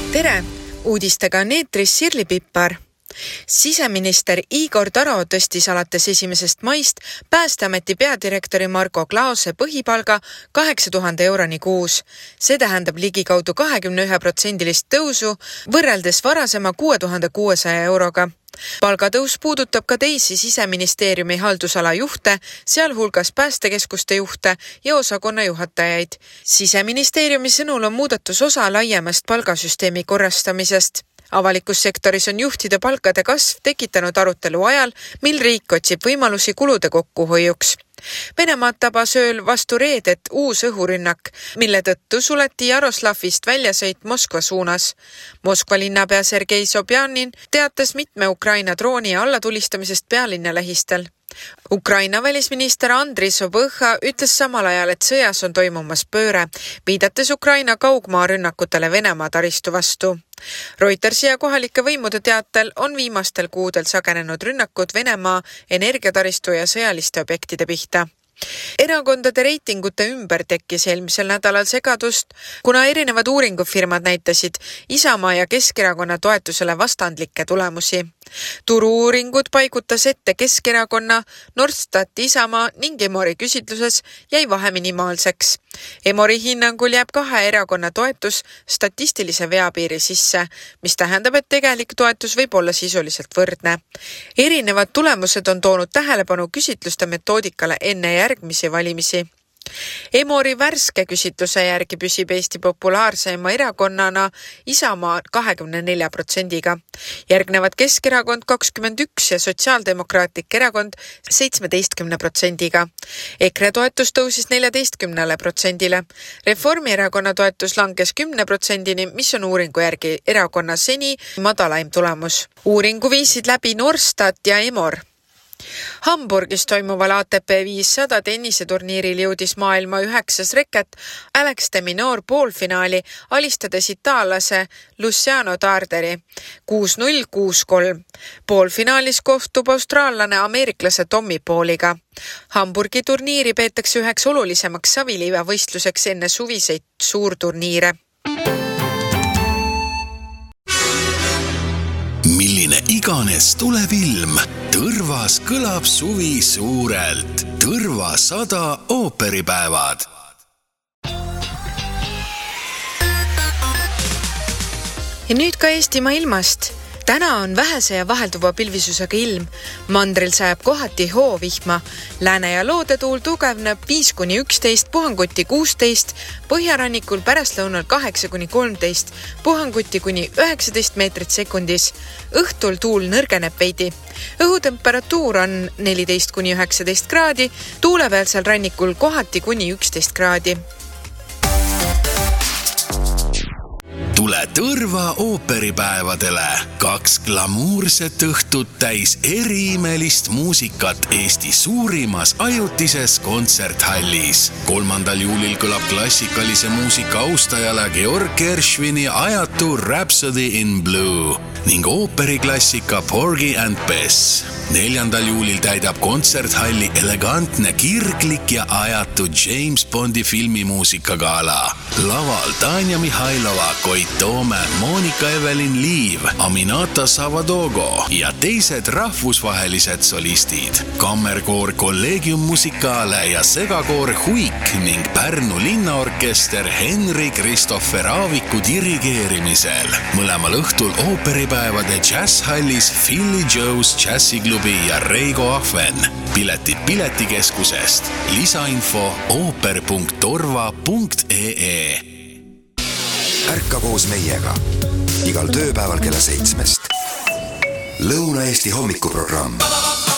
Tere! Uudistega on eetris Sirli Pippar. Siseminister Igor Taro tõstis alates 1. maist Päästeameti peadirektori Marko Klaose põhipalga 8000 euroni kuus. See tähendab ligikaudu 21% tõusu võrreldes varasema 6600 euroga. Palgatõus puudutab ka teisi Siseministeeriumi haldusala juhte, sealhulgas päästekeskuste juhte ja osakonna juhatajaid. Siseministeeriumi sõnul on muudatus osa laiemast palgasüsteemi korrastamisest. Avalikus sektoris on juhtide palkade kasv tekitanud arutelu ajal, mil riik otsib võimalusi kulude kokkuhoiuks. Venemaad tabas ööl vastu reedet uus õhurünnak, mille tõttu suleti Jaroslavist väljasõit Moskva suunas. Moskva linnapea Sergei Sobjanin teatas mitme Ukraina drooni allatulistamisest pealinna lähistel. Ukraina välisminister Andriy Sobõha ütles samal ajal, et sõjas on toimumas pööre, viidates Ukraina kaugmaa rünnakutele Venemaa taristu vastu. Reutersi ja kohalike võimude teatel on viimastel kuudel sagenenud rünnakud Venemaa energiataristu ja sõjaliste objektide pihta. Erakondade reitingute ümber tekkis eelmisel nädalal segadust, kuna erinevad uuringufirmad näitasid Isamaa ja Keskerakonna toetusele vastandlikke tulemusi. Turu-uuringud paigutas ette Keskerakonna, Norstat, Isamaa ning Emori küsitluses jäi vahe minimaalseks. Emori hinnangul jääb kahe erakonna toetus statistilise veapiiri sisse, mis tähendab, et tegelik toetus võib olla sisuliselt võrdne. Erinevad tulemused on toonud tähelepanu küsitluste metoodikale enne järgmisi valimisi. Emori värske küsitluse järgi püsib Eesti populaarseima erakonnana Isamaa 24%-ga. Järgnevad Keskerakond 21% ja Sotsiaaldemokraatlik erakond 17%-ga. EKRE toetus tõusis 14%-le. Reformierakonna toetus langes 10%-ni, mis on uuringu järgi erakonna seni madalaim tulemus. Uuringu viisid läbi Norstat ja Emor. Hamburgis toimuval ATP 500 tenniseturniiril jõudis maailma 9. reket Alex de Minaur poolfinaali, alistades itaallase Luciano Tarderi 6-0, 6-3. Poolfinaalis kohtub austraallane ameeriklase Tommy Pauliga. Hamburgi turniiri peetakse üheks olulisemaks saviliiva võistluseks enne suviseid suurturniire. Milline iganes tuleb ilm, Tõrvas kõlab suvi suurelt. Tõrva 100 ooperipäevad. Ja nüüd ka Eestimaa ilmast. Täna on vähese ja vahelduva pilvisusega ilm. Mandril sajab kohati hoovihma. Lääne- ja loodetuul tugevneb 5-11, puhanguti 16, põhjarannikul pärastlõunal 8-13, puhanguti kuni 19 meetrit sekundis. Õhtul tuul nõrgeneb veidi. Õhutemperatuur on 14-19 kraadi, tuulepealsel rannikul kohati kuni 11 kraadi. Tule Tõrva ooperipäevadele. 2 glamuurset õhtut täis eriimelist muusikat Eesti suurimas ajutises kontserthallis. 3. juulil kõlab klassikalise muusika austajale Georg Gershwini ajatu Rhapsody in Blue ning ooperiklassika Porgy and Bess. 4. juulil täidab kontserthalli elegantne, kirglik ja ajatu James Bondi filmimuusikagala. Laval Tanja Mihhailova, Koit Toome, Monika Evelin Liiv, Aminata Savadogo ja teised rahvusvahelised solistid. Kammerkoor Collegium Musicale ja segakoor Huik ning Pärnu linnaorkester Henri Kristoffer Aaviku dirigeerimisel. Mõlemal õhtul ooperipäevade jazzhallis Philly Joe's Jazziklubi ja Reigo Ahven. Piletid Piletikeskusest. Lisainfo ooper.torva.ee. Ärka koos meiega igal tööpäeval kella 7. Lõuna-Eesti hommikuprogramm.